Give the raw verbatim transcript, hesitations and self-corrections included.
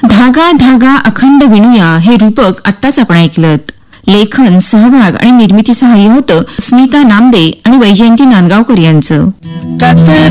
धागा धागा अखंड विणूया हे रूपक आत्ताच आपण ऐकलं. लेखन, सहभाग आणि निर्मिती सहाय्य होतं स्मिता नामदे आणि वैजयंती नांदगावकर यांचं.